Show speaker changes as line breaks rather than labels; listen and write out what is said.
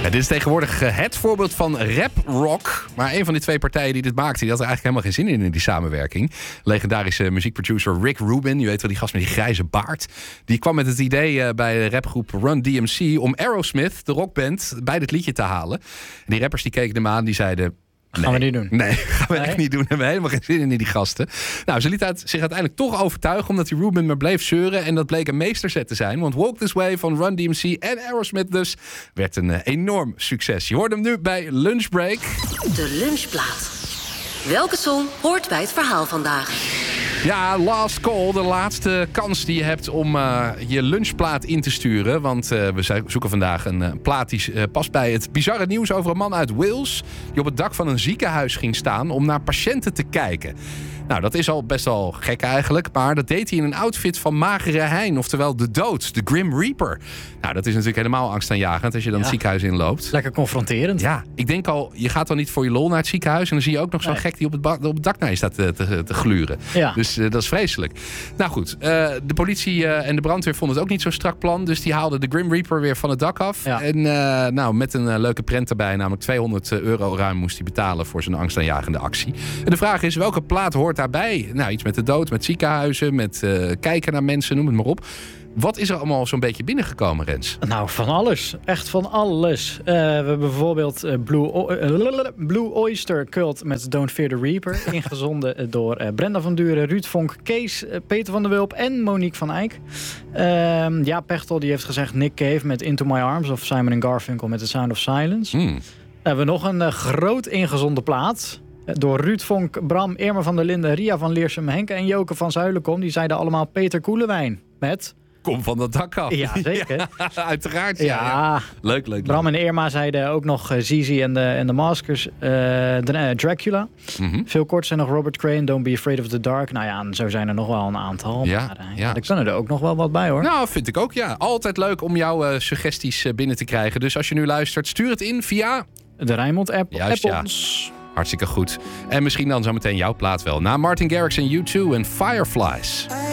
Ja, dit is tegenwoordig het voorbeeld van rap-rock. Maar een van die twee partijen die dit maakte, die had er eigenlijk helemaal geen zin in die samenwerking. Legendarische muziekproducer Rick Rubin, je weet wel, die gast met die grijze baard. Die kwam met het idee bij de rapgroep Run DMC om Aerosmith, de rockband, bij dit liedje te halen. En die rappers die keken hem aan, die zeiden...
Gaan we niet doen.
Nee, gaan we echt niet doen. Hebben we helemaal geen zin in die gasten. Nou, ze liet zich uiteindelijk toch overtuigen, omdat die Rubin maar bleef zeuren. En dat bleek een meesterzet te zijn. Want Walk This Way van Run DMC en Aerosmith dus werd een enorm succes. Je hoort hem nu bij Lunchbreak.
De lunchplaat. Welke song hoort bij het verhaal vandaag?
Ja, last call, de laatste kans die je hebt om je lunchplaat in te sturen. Want we zoeken vandaag een plaat die past bij het bizarre nieuws over een man uit Wales die op het dak van een ziekenhuis ging staan om naar patiënten te kijken. Nou, dat is al best wel gek eigenlijk, maar dat deed hij in een outfit van Magere Hein, oftewel de dood, de Grim Reaper. Nou, dat is natuurlijk helemaal angstaanjagend als je dan het ziekenhuis inloopt.
Lekker confronterend.
Ja, ik denk al, je gaat dan niet voor je lol naar het ziekenhuis en dan zie je ook nog zo'n gek die op het dak naar je staat te gluren. Ja. Dus dat is vreselijk. Nou goed, de politie en de brandweer vonden het ook niet zo'n strak plan, dus die haalden de Grim Reaper weer van het dak af. Ja. En met een leuke prent erbij, namelijk €200 ruim moest hij betalen voor zijn angstaanjagende actie. En de vraag is, welke plaat hoort daarbij? Nou, iets met de dood, met ziekenhuizen, met kijken naar mensen, noem het maar op. Wat is er allemaal zo'n beetje binnengekomen, Rens?
Nou, van alles. Echt van alles. We hebben bijvoorbeeld Blue Oyster Cult met Don't Fear the Reaper. Ingezonden door Brenda van Duren, Ruud Vonk, Kees, Peter van der Wulp en Monique van Eyck. Pechtel die heeft gezegd Nick Cave met Into My Arms of Simon & Garfunkel met The Sound of Silence. Hebben we nog een groot ingezonden plaat. Door Ruud Vonk, Bram, Irma van der Linden, Ria van Leersum, Henke en Joke van Zuilenkom. Die zeiden allemaal Peter Koelewijn met...
Kom van dat dak af.
Ja, zeker.
Ja, uiteraard. Ja. Leuk.
Bram en Irma zeiden ook nog Zizi en de Maskers. Dracula. Veel kort zijn nog Robert Crane, Don't Be Afraid of the Dark. Nou ja, en zo zijn er nog wel een aantal. Maar er kunnen er ook nog wel wat bij, hoor.
Nou, vind ik ook, ja. Altijd leuk om jouw suggesties binnen te krijgen. Dus als je nu luistert, stuur het in via...
de Rijnmond-app.
Juist, ja. Hartstikke goed. En misschien dan zometeen jouw plaat wel. Na Martin Garrix en U2 en Fireflies.